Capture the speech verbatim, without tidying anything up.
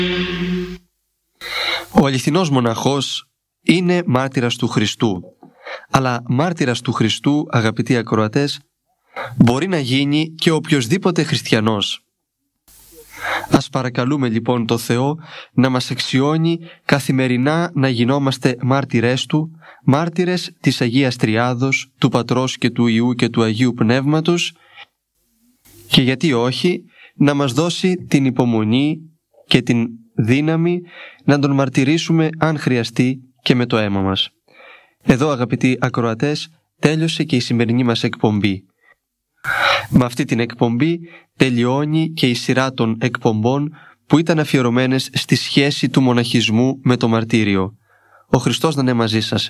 Ο αληθινός μοναχός είναι μάρτυρας του Χριστού, αλλά μάρτυρας του Χριστού, αγαπητοί ακροατές, μπορεί να γίνει και οποιοσδήποτε χριστιανός. Ας παρακαλούμε λοιπόν το Θεό να μας αξιώνει καθημερινά να γινόμαστε μάρτυρές Του, μάρτυρες της Αγίας Τριάδος, του Πατρός και του Υιού και του Αγίου Πνεύματος, και γιατί όχι, να μας δώσει την υπομονή και την δύναμη να Τον μαρτυρήσουμε αν χρειαστεί και με το αίμα μας. Εδώ, αγαπητοί ακροατές, τέλειωσε και η σημερινή μας εκπομπή. Με αυτή την εκπομπή τελειώνει και η σειρά των εκπομπών που ήταν αφιερωμένες στη σχέση του μοναχισμού με το μαρτύριο. Ο Χριστός να είναι μαζί σας.